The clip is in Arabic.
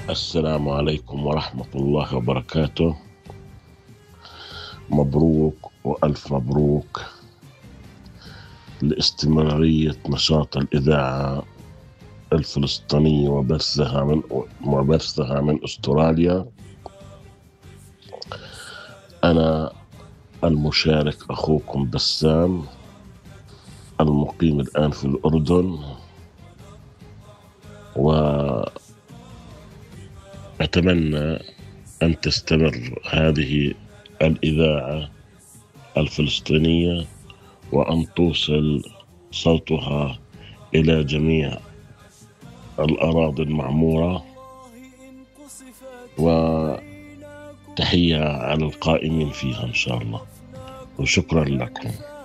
السلام عليكم ورحمة الله وبركاته. مبروك وألف مبروك لاستمرارية نشاط الإذاعة الفلسطينية وبثها من أستراليا. أنا المشارك أخوكم بسام، المقيم الآن في الأردن، وأتمنى أن تستمر هذه الإذاعة الفلسطينية وأن توصل صوتها إلى جميع الأراضي المعمورة. وتحية على القائمين فيها إن شاء الله، وشكرا لكم.